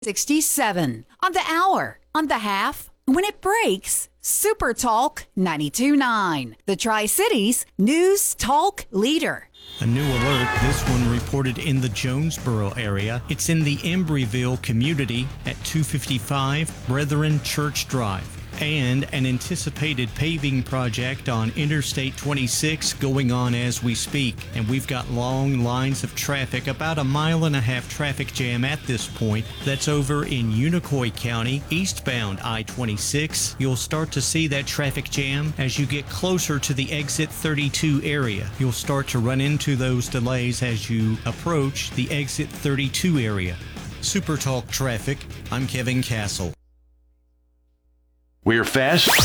67 on the hour, on the half. When it breaks, Super Talk 92.9, the Tri-Cities News Talk leader. A new alert, this one reported in the Jonesboro area. It's in the Embryville community at 255 Brethren Church Drive. And an anticipated paving project on Interstate 26 going on as we speak. And we've got long lines of traffic, about a 1.5 mile traffic jam at this point. That's over in Unicoi County, eastbound I-26. You'll start to see that traffic jam as you get closer to the exit 32 area. You'll start to run into those delays as you approach the exit 32 area. Super Talk Traffic, I'm Kevin Castle. We're fast.